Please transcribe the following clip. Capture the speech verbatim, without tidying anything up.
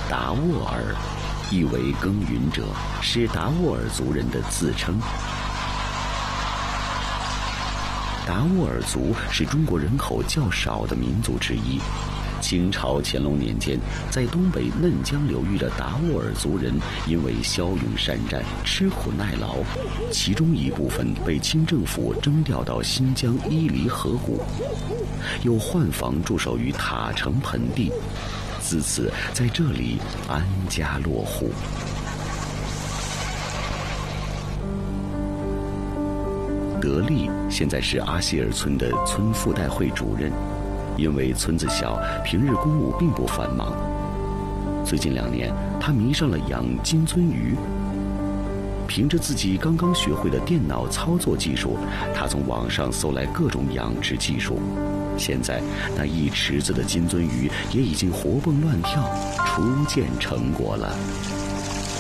达斡尔，意为耕耘者，是达斡尔族人的自称。达斡尔族是中国人口较少的民族之一。清朝乾隆年间，在东北嫩江流域的达斡尔族人因为骁勇善战、吃苦耐劳，其中一部分被清政府征调到新疆伊犁河谷，又换房驻守于塔城盆地，自此在这里安家落户。德利现在是阿希尔村的村妇代会主任。因为村子小，平日公务并不繁忙。最近两年，他迷上了养金鳟鱼。凭着自己刚刚学会的电脑操作技术，他从网上搜来各种养殖技术。现在，那一池子的金鳟鱼也已经活蹦乱跳，初见成果了。